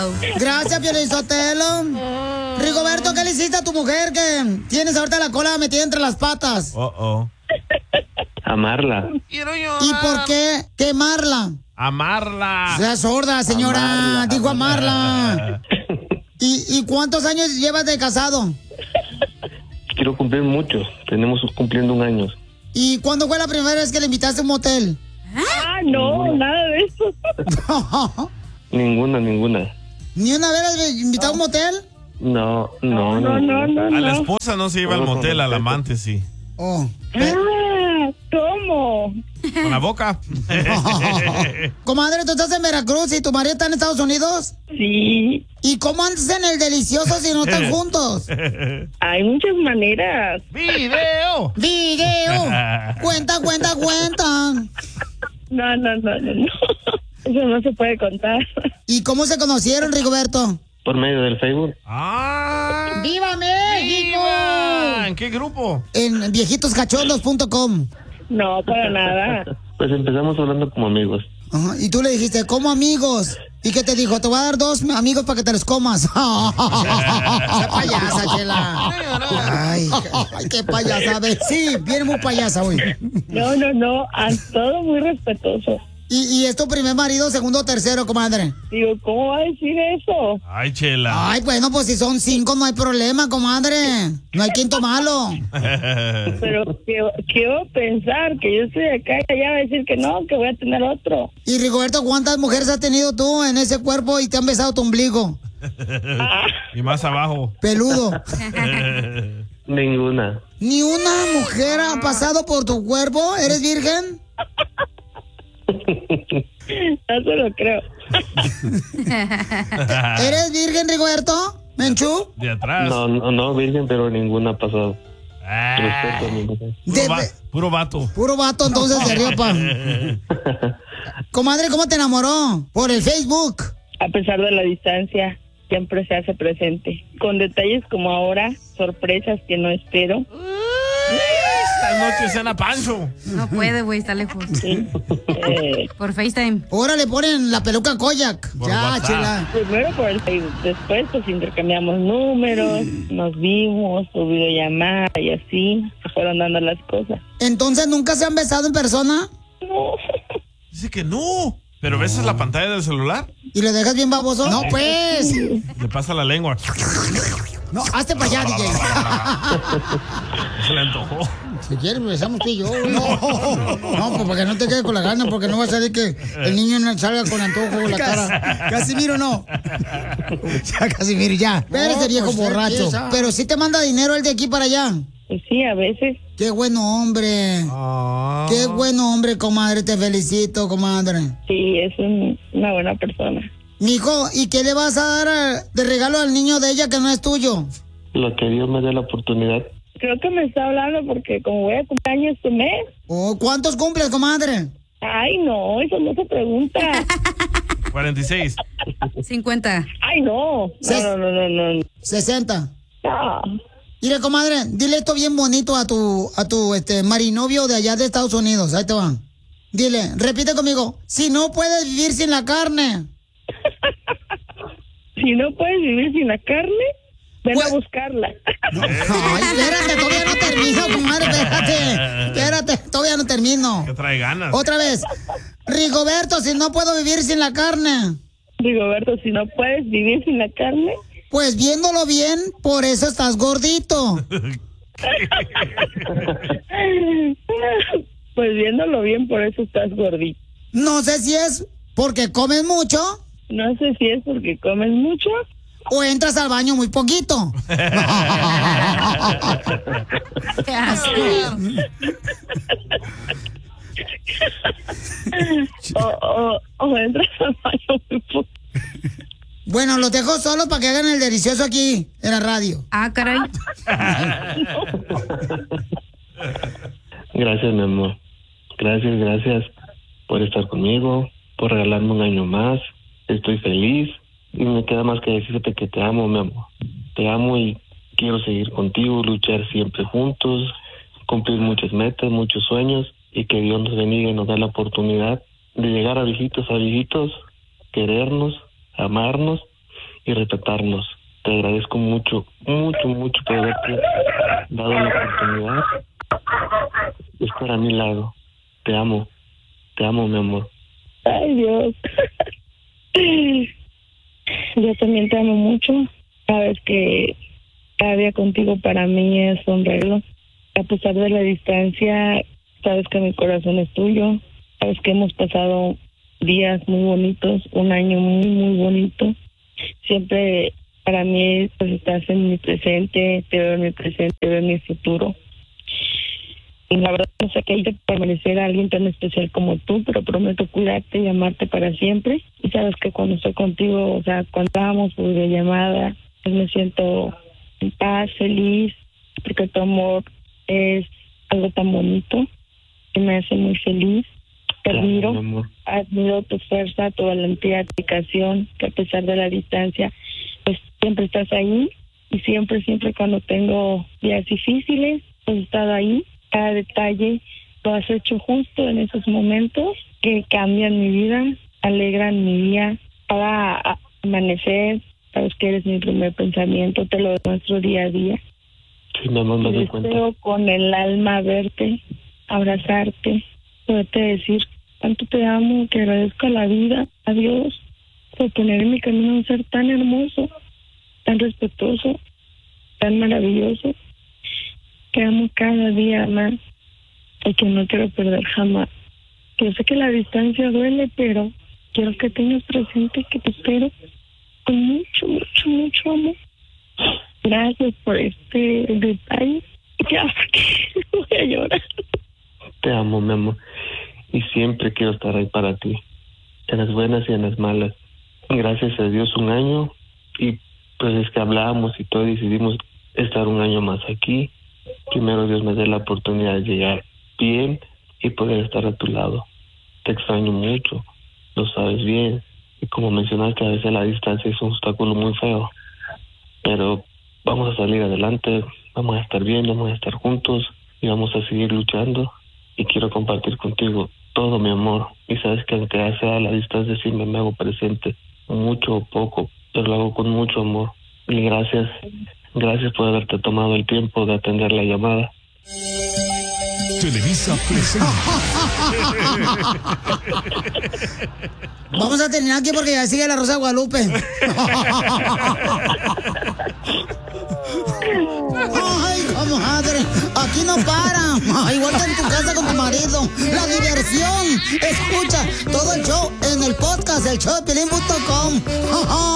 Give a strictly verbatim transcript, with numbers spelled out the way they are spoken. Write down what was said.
Uh-oh. Gracias, Piolizotelo. Rigoberto, ¿qué le hiciste a tu mujer que tienes ahorita la cola metida entre las patas? Oh, oh. Amarla. ¿Y por qué quemarla? Amarla. Sea sorda, señora. Amarla, Dijo amarla. ¿Y, ¿Y cuántos años llevas de casado? Quiero cumplir muchos. Tenemos cumpliendo un año. ¿Y cuándo fue la primera vez que le invitaste a un motel? Ah, no, ninguna. Nada de eso. Ninguna, ninguna. ¿Ni una vez has invitado a un motel? No, no, no. No, no, no. A la esposa no se lleva al motel, al amante sí. Oh. Ah, ¿cómo? Con la boca. Comadre, ¿tú estás en Veracruz y tu marido está en Estados Unidos? Sí. ¿Y cómo andas en el delicioso si no están juntos? Hay muchas maneras. ¡Video! ¡Video! Cuenta, cuenta, cuenta. No, no, no, no, no. Eso no se puede contar. ¿Y cómo se conocieron, Rigoberto? Por medio del Facebook. ¡Ah! ¡Viva México! ¡Viva! ¿En qué grupo? En viejito cachondos punto com. No, para nada. Pues empezamos hablando como amigos. Ajá. Y tú le dijiste, ¿cómo amigos? ¿Y qué te dijo? Te voy a dar dos amigos para que te los comas. ¡Sea payasa, Chela! Ay, ay, qué payasa. A ver, sí, viene muy payasa hoy. No, no, no. A todo muy respetuoso. ¿Y, ¿Y es tu primer marido, segundo o tercero, comadre? Digo, ¿cómo va a decir eso? Ay, Chela. Ay, bueno, pues si son cinco no hay problema, comadre. No hay quinto malo. Pero quiero, quiero pensar que yo estoy acá y allá va a decir que no, que voy a tener otro. Y Rigoberto, ¿cuántas mujeres has tenido tú en ese cuerpo y te han besado tu ombligo? Ah. Y más abajo. Peludo. Ninguna. ¿Ni una mujer ha pasado por tu cuerpo? ¿Eres virgen? No se lo creo. ¿Eres virgen, Rigoberto? ¿Menchú? De atrás. No, no, no, virgen, pero ninguna ha pasado. Ah, Respeto a mi mujer. puro, De- va- puro vato. Puro vato, entonces, de Riopa. Comadre, ¿cómo te enamoró? Por el Facebook. A pesar de la distancia, siempre se hace presente. Con detalles como ahora, sorpresas que no espero. Esta noche cena Pancho. No puede, güey, está lejos. Sí. Eh, Por FaceTime. Ahora le ponen la peluca Koyak. Por Ya, WhatsApp. chela. primero por el Facebook, después pues intercambiamos números, nos vimos, por videollamada y así se fueron dando las cosas. Entonces, ¿nunca se han besado en persona? No. Dice que no. ¿Pero besas la pantalla del celular? ¿Y lo dejas bien baboso? No, pues. Le pasa la lengua. No, hazte para allá, D J. Se le antojó. Si quieres, besamos tú y yo. No, no, pues para que no te quedes con la gana, porque no va a salir que el niño no salga con antojo la cara. Casimiro, no. Ya, Casimiro, ya. Espérese, viejo pues, borracho. empieza. Pero sí te manda dinero el de aquí para allá. Pues sí, a veces. Qué buen hombre. Ah. Qué buen hombre, comadre. Te felicito, comadre. Sí, es un- una buena persona. Mijo, ¿y qué le vas a dar eh, de regalo al niño de ella que no es tuyo? Lo que Dios me dé la oportunidad. Creo que me está hablando porque como voy a cumplir años este mes. Oh, ¿cuántos cumples, comadre? Ay, no, eso no se pregunta. cuarenta y seis. cincuenta. Ay, no. Ses- No, no, no, no, no. sesenta. No. Mire, comadre, dile esto bien bonito a tu, a tu este, marinovio de allá de Estados Unidos. Ahí te van. Dile, repite conmigo. Si no puedes vivir sin la carne. Si no puedes vivir sin la carne, ven Pues- a buscarla. Ay, espérate, todavía no termino, comadre, espérate. Espérate, todavía no termino. Que trae ganas. Otra vez. Rigoberto, si no puedo vivir sin la carne. Rigoberto, si no puedes vivir sin la carne, Pues viéndolo bien, por eso estás gordito. pues viéndolo bien, por eso estás gordito. No sé si es porque comes mucho No sé si es porque comes mucho. o entras al baño muy poquito. Qué asco. o, o, o entras al baño muy poco. Bueno, los dejo solos para que hagan el delicioso aquí en la radio. Ah, caray. Gracias, mi amor. Gracias, gracias por estar conmigo, por regalarme un año más. Estoy feliz y me queda más que decirte que te amo, mi amor. Te amo y quiero seguir contigo, luchar siempre juntos, cumplir muchas metas, muchos sueños y que Dios nos bendiga y nos dé la oportunidad de llegar a viejitos a viejitos, querernos, amarnos y respetarnos. Te agradezco mucho, mucho, mucho por haberte dado la oportunidad de estar a mi lado. Te amo, te amo, mi amor. Ay, Dios. Yo también te amo mucho. Sabes que cada día contigo para mí es un regalo. A pesar de la distancia, sabes que mi corazón es tuyo. Sabes que hemos pasado días muy bonitos, un año muy, muy bonito. Siempre para mí pues estás en mi presente, te veo en mi presente, te veo en mi futuro. Y la verdad no sé qué hay de permanecer a alguien tan especial como tú, pero prometo cuidarte y amarte para siempre. Y sabes que cuando estoy contigo, o sea, cuando estábamos por videollamada, pues me siento en paz, feliz, porque tu amor es algo tan bonito que me hace muy feliz. Te admiro, amor. admiro tu fuerza, tu valentía, tu dedicación, que a pesar de la distancia, pues siempre estás ahí y siempre, siempre cuando tengo días difíciles, pues he estado ahí. Cada detalle lo has hecho justo en esos momentos que cambian mi vida, alegran mi día. Cada amanecer, sabes que eres mi primer pensamiento, te lo demuestro día a día. Sí, mi amor, me doy cuenta. Deseo con el alma verte, abrazarte, poderte decir cuánto te amo, que agradezco a la vida, a Dios, por poner en mi camino un ser tan hermoso, tan respetuoso, tan maravilloso, que amo cada día más y que no quiero perder jamás. Yo sé que la distancia duele, pero quiero que tengas presente que te espero con mucho, mucho, mucho amor. Gracias por este detalle. Ya, porque voy a llorar. Te amo, mi amor, y siempre quiero estar ahí para ti, en las buenas y en las malas. Gracias a Dios un año, y pues es que hablamos y todo, y decidimos estar un año más aquí. Primero Dios me dé la oportunidad de llegar bien y poder estar a tu lado. Te extraño mucho, lo sabes bien, y como mencionaste, a veces la distancia es un obstáculo muy feo, pero vamos a salir adelante, vamos a estar bien, vamos a estar juntos y vamos a seguir luchando. Y quiero compartir contigo todo mi amor, y sabes que aunque sea a la distancia siempre me hago presente, mucho o poco, pero lo hago con mucho amor. Y gracias, gracias por haberte tomado el tiempo de atender la llamada. Televisa presenta. Vamos a terminar aquí porque ya sigue la Rosa de Guadalupe. Ay, comadre, aquí no para. Igual que en tu casa con tu marido. La diversión. Escucha todo el show en el podcast, el show de Piolín punto com.